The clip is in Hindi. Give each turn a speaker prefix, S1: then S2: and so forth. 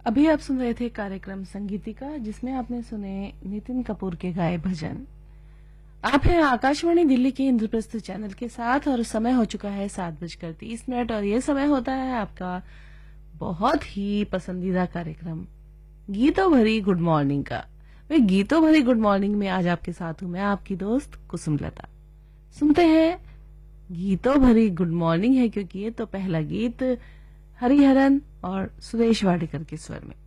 S1: अभी आप सुन रहे थे कार्यक्रम संगीतिका, जिसमें आपने सुने नितिन कपूर के गाए भजन। आप हैं आकाशवाणी दिल्ली के इंद्रप्रस्थ चैनल के साथ और समय हो चुका है 7:30 और ये समय होता है आपका बहुत ही पसंदीदा कार्यक्रम गीतों भरी गुड मॉर्निंग का। वे गीतों भरी गुड मॉर्निंग में आज आपके साथ हूं मैं, आपकी दोस्त कुसुमलता। सुनते हैं गीतों भरी गुड मॉर्निंग है, क्योंकि ये तो पहला गीत हरिहरन और सुरेश वाडेकर के स्वर में।